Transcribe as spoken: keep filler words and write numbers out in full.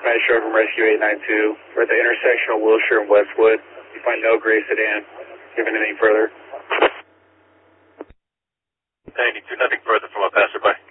Maestro from Rescue eight nine two. We're at the intersection of Wilshire and Westwood. You find no gray sedan. Given anything further? ninety-two, nothing further from a passerby.